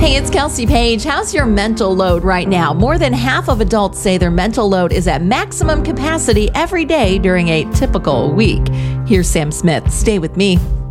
Hey, it's Kelsey Page. How's your mental load right now? More than half of adults say their mental load is at maximum capacity every day during a typical week. Here's Sam Smith. Stay with me.